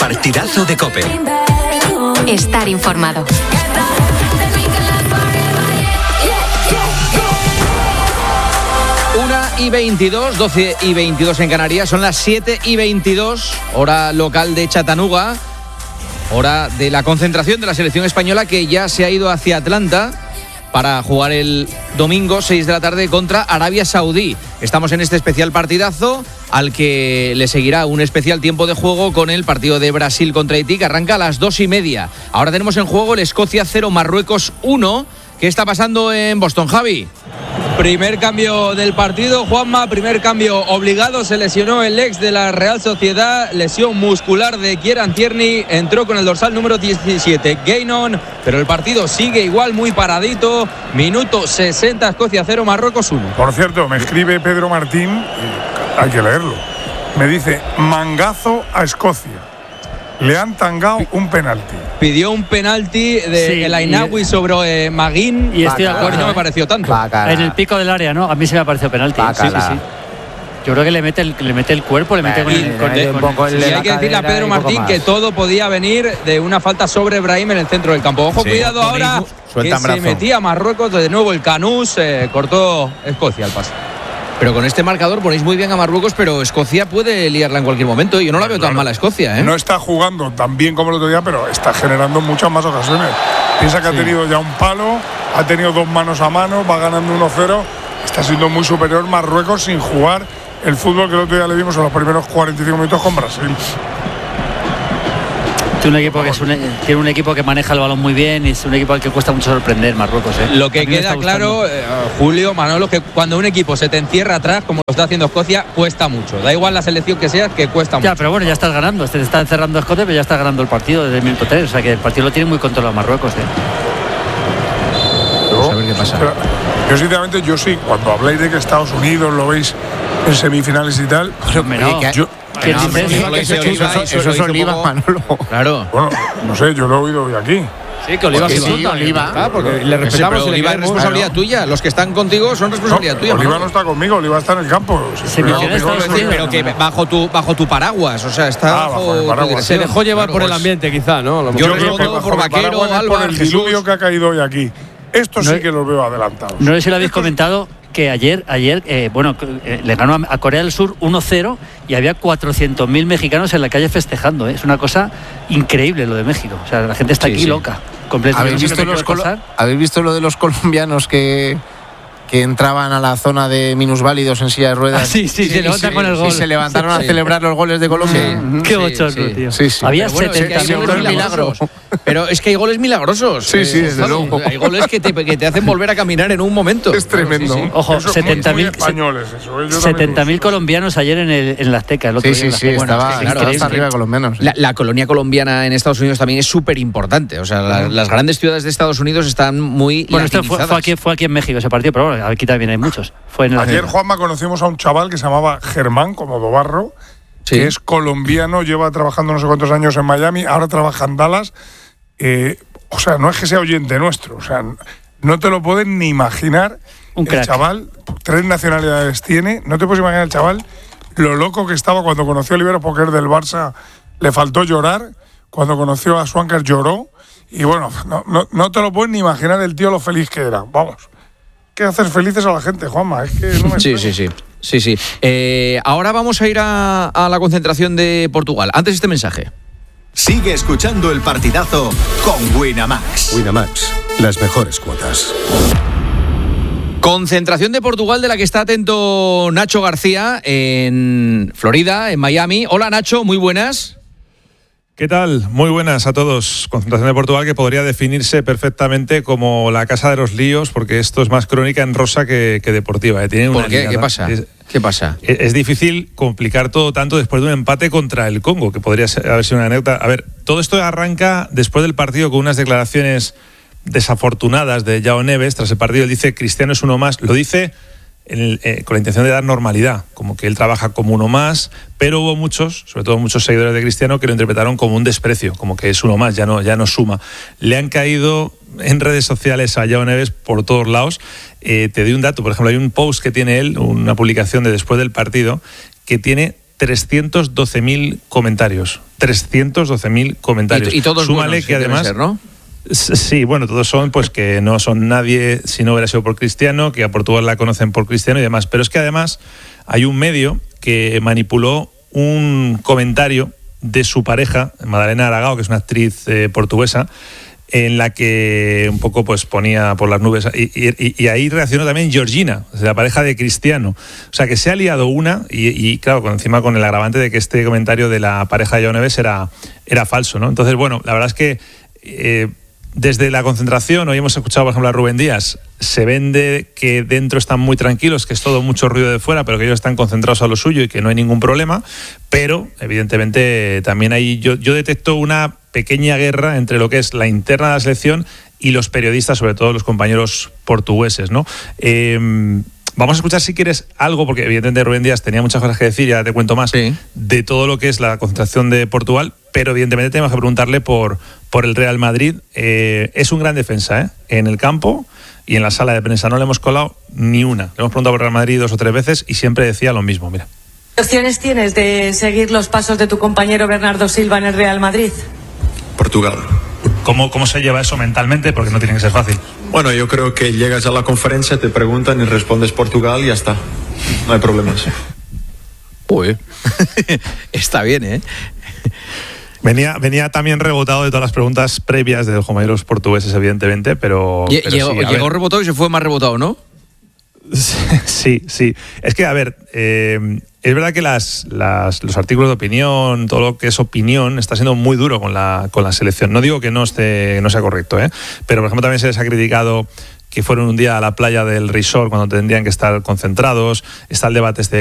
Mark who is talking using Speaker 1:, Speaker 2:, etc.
Speaker 1: partidazo de COPE.
Speaker 2: Estar informado.
Speaker 3: 1:22, 12:22 en Canarias, son las 7:22, hora local de Chattanooga, hora de la concentración de la selección española que ya se ha ido hacia Atlanta para jugar el domingo 6 de la tarde contra Arabia Saudí. Estamos en este especial partidazo al que le seguirá un especial tiempo de juego con el partido de Brasil contra Haití que arranca a las 2:30. Ahora tenemos en juego el Escocia 0, Marruecos 1. ¿Qué está pasando en Boston, Javi?
Speaker 4: Primer cambio del partido, Juanma, primer cambio obligado, se lesionó el ex de la Real Sociedad, lesión muscular de Kieran Tierney, entró con el dorsal número 17, Gainon, pero el partido sigue igual, muy paradito, minuto 60, Escocia 0, Marruecos 1.
Speaker 5: Por cierto, me escribe Pedro Martín, hay que leerlo, me dice, mangazo a Escocia. Le han tangado un penalti.
Speaker 4: Pidió un penalti de El Ainawi sobre Maguín.
Speaker 6: Y estoy de acuerdo.
Speaker 4: No me pareció tanto.
Speaker 6: En el pico del área, ¿no? A mí se me ha parecido penalti. Sí. Yo creo que le mete el cuerpo, le mete
Speaker 4: Y hay que decirle a Pedro Martín que todo podía venir de una falta sobre Brahim en el centro del campo. Ojo, cuidado ahora, que se metía Marruecos, de nuevo el Canús, cortó Escocia el pase.
Speaker 3: Pero con este marcador ponéis muy bien a Marruecos, pero Escocia puede liarla en cualquier momento. Yo no la veo tan mala Escocia, ¿eh?
Speaker 5: No está jugando tan bien como el otro día, pero está generando muchas más ocasiones. Piensa que ha tenido ya un palo, ha tenido 2 manos a mano, va ganando 1-0. Está siendo muy superior Marruecos sin jugar el fútbol que el otro día le vimos en los primeros 45 minutos con Brasil.
Speaker 6: Tiene un equipo que maneja el balón muy bien y es un equipo al que cuesta mucho sorprender, Marruecos.
Speaker 4: Lo que queda claro, Julio, Manolo, que cuando un equipo se te encierra atrás, como lo está haciendo Escocia, cuesta mucho. Da igual la selección que sea, que cuesta mucho.
Speaker 6: Ya, pero bueno, ya estás ganando. Se está encerrando Escocia, pero ya está ganando el partido desde el minuto 3. O sea que el partido lo tiene muy controlado Marruecos.
Speaker 3: Vamos a ver qué pasa.
Speaker 5: Pero, yo sinceramente, cuando habláis de que Estados Unidos lo veis en semifinales y tal,
Speaker 7: eso es Oliva, Manolo.
Speaker 3: Claro.
Speaker 5: Bueno, no sé, yo lo he oído hoy aquí.
Speaker 3: Sí, que Oliva
Speaker 7: sí, Oliva.
Speaker 3: Porque le respetamos. Pero Oliva es responsabilidad tuya. Los que están contigo son responsabilidad tuya.
Speaker 5: Oliva no está conmigo, Oliva está en el campo.
Speaker 3: Pero que bajo tu paraguas. O sea, está bajo
Speaker 8: se dejó llevar por el ambiente, quizá, ¿no?
Speaker 3: Yo respondo por Vaquero, Alba,
Speaker 5: por el diluvio que ha caído hoy aquí. Esto sí que los veo adelantados.
Speaker 6: No sé si lo habéis comentado, que ayer le ganó a Corea del Sur 1-0 y había 400.000 mexicanos en la calle festejando. Es una cosa increíble lo de México. O sea, la gente está aquí loca.
Speaker 7: ¿Habéis visto lo de los colombianos que entraban a la zona de minusválidos en silla de ruedas?
Speaker 6: Se levantan con el gol.
Speaker 7: Y se levantaron a celebrar los goles de Colombia.
Speaker 6: Qué bochorno, tío. Había 70.000
Speaker 3: milagros. Pero es que hay goles milagrosos.
Speaker 7: Sí, desde luego.
Speaker 3: Hay goles que te hacen volver a caminar en un momento.
Speaker 7: Es tremendo.
Speaker 6: Ojo, 70.000 colombianos ayer en el Azteca.
Speaker 7: Estaba hasta arriba de colombianos.
Speaker 3: La colonia colombiana en Estados Unidos también es súper importante. O sea, las grandes ciudades de Estados Unidos están muy latinizadas.
Speaker 6: Fue aquí en México ese partido, pero bueno, aquí también hay muchos.
Speaker 5: Ayer, Juanma, conocimos a un chaval que se llamaba Germán, como Dobarro, que es colombiano, lleva trabajando no sé cuántos años en Miami, ahora trabaja en Dallas. O sea, no es que sea oyente nuestro, o sea, no te lo puedes ni imaginar.
Speaker 6: Un crack.
Speaker 5: El chaval, 3 nacionalidades tiene, no te puedes imaginar el chaval lo loco que estaba cuando conoció a Olivero Poker del Barça, le faltó llorar, cuando conoció a Swankers lloró, y bueno, no te lo puedes ni imaginar el tío lo feliz que era, vamos. Que hacer felices a la gente, Juanma, es que no me
Speaker 3: Sí. Ahora vamos a ir a la concentración de Portugal. Antes este mensaje.
Speaker 1: Sigue escuchando el partidazo con Winamax.
Speaker 9: Winamax, las mejores cuotas.
Speaker 3: Concentración de Portugal de la que está atento Nacho García en Florida, en Miami. Hola Nacho, muy buenas.
Speaker 10: ¿Qué tal? Muy buenas a todos. Concentración de Portugal que podría definirse perfectamente como la casa de los líos, porque esto es más crónica en rosa que deportiva.
Speaker 3: ¿Por qué? ¿Qué pasa? ¿Qué pasa?
Speaker 10: Es difícil complicar todo tanto después de un empate contra el Congo, que podría haber sido una anécdota. A ver, todo esto arranca después del partido con unas declaraciones desafortunadas de João Neves. Tras el partido él dice Cristiano es uno más. Lo dice con la intención de dar normalidad, como que él trabaja como uno más, pero hubo muchos, sobre todo muchos seguidores de Cristiano, que lo interpretaron como un desprecio, como que es uno más, ya no suma. Le han caído en redes sociales a João Neves por todos lados. Te doy un dato, por ejemplo, hay un post que tiene él, una publicación de después del partido, que tiene 312.000 comentarios. 312.000 comentarios.
Speaker 3: Y todos
Speaker 10: súmale
Speaker 3: buenos,
Speaker 10: que además
Speaker 3: ser, ¿no?
Speaker 10: Sí, bueno, todos son pues que no son nadie si no hubiera sido por Cristiano, que a Portugal la conocen por Cristiano y demás. Pero es que además hay un medio que manipuló un comentario de su pareja, Madalena Aragao, que es una actriz portuguesa, en la que un poco pues ponía por las nubes, y ahí reaccionó también Georgina, la pareja de Cristiano. O sea que se ha liado una, y claro, encima con el agravante de que este comentario de la pareja de Joao Neves era falso, ¿no? Entonces, bueno, la verdad es que desde la concentración, hoy hemos escuchado por ejemplo a Rubén Díaz, se vende que dentro están muy tranquilos, que es todo mucho ruido de fuera, pero que ellos están concentrados a lo suyo y que no hay ningún problema, pero evidentemente también hay, yo detecto una pequeña guerra entre lo que es la interna de la selección y los periodistas, sobre todo los compañeros portugueses, ¿no? Vamos a escuchar, si quieres, algo, porque evidentemente Rubén Díaz tenía muchas cosas que decir, ya te cuento más, de todo lo que es la concentración de Portugal, pero evidentemente tenemos que preguntarle por el Real Madrid. Es un gran defensa, en el campo y en la sala de prensa. No le hemos colado ni una. Le hemos preguntado por Real Madrid 2 o 3 veces y siempre decía lo mismo, mira.
Speaker 11: ¿Qué opciones tienes de seguir los pasos de tu compañero Bernardo Silva en el Real Madrid?
Speaker 12: Portugal.
Speaker 10: ¿Cómo se lleva eso mentalmente? Porque no tiene que ser fácil.
Speaker 12: Bueno, yo creo que llegas a la conferencia, te preguntan y respondes Portugal y ya está. No hay problemas.
Speaker 3: Uy, está bien, ¿eh?
Speaker 10: Venía también rebotado de todas las preguntas previas de los compañeros portugueses, evidentemente, pero
Speaker 3: llegó rebotado y se fue más rebotado, ¿no?
Speaker 10: Sí. Es que, a ver, es verdad que los artículos de opinión, todo lo que es opinión, está siendo muy duro con la selección. No digo que no sea correcto, pero por ejemplo también se les ha criticado que fueron un día a la playa del resort cuando tendrían que estar concentrados. Está el debate